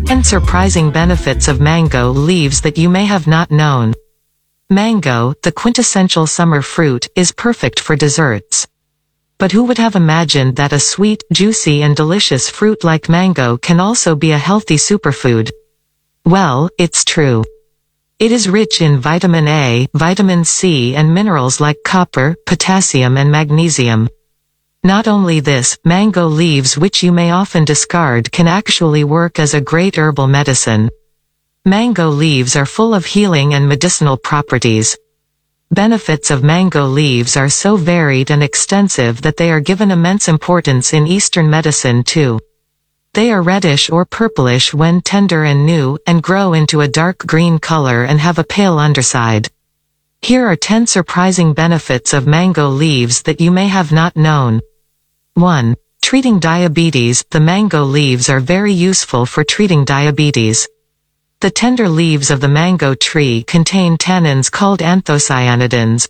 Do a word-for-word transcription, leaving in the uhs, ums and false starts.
ten surprising benefits of mango leaves that you may have not known. Mango, the quintessential summer fruit, is perfect for desserts. But who would have imagined that a sweet, juicy and delicious fruit like mango can also be a healthy superfood? Well, it's true. It is rich in vitamin A, vitamin C and minerals like copper, potassium and magnesium. Not only this, mango leaves which you may often discard can actually work as a great herbal medicine. Mango leaves are full of healing and medicinal properties. Benefits of mango leaves are so varied and extensive that they are given immense importance in Eastern medicine too. They are reddish or purplish when tender and new, and grow into a dark green color and have a pale underside. Here are ten surprising benefits of mango leaves that you may have not known. one. Treating diabetes. The mango leaves are very useful for treating diabetes. The tender leaves of the mango tree contain tannins called anthocyanidins,